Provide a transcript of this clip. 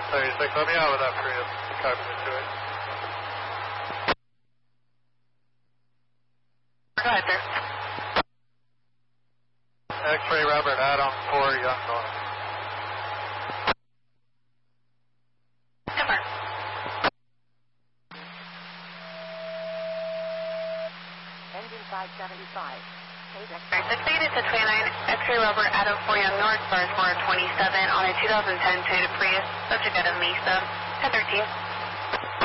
36. Let me out with that Prius. Copy the 28. Go ahead, sir. X-ray Robert Adam 4 Young North. Confirm. Engine 575. Succeed is a 29 X-ray Robert Adam 4 Young North, Stars 427 on a 2010 Toyota Prius, subject out of Mesa, 1013.